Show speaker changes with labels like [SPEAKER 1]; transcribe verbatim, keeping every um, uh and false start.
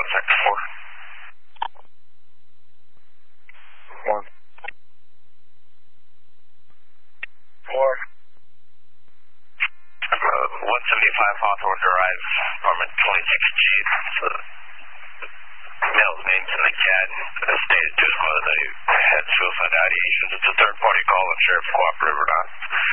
[SPEAKER 1] one sector four.
[SPEAKER 2] One. Four.
[SPEAKER 1] Uh, one seventy-five Hawthorne Drive, apartment twenty-six G. So, male's name's in the C A D. The stated to us whether they had suicide ideations. It's a third party call on Sheriff's Cooperative or not.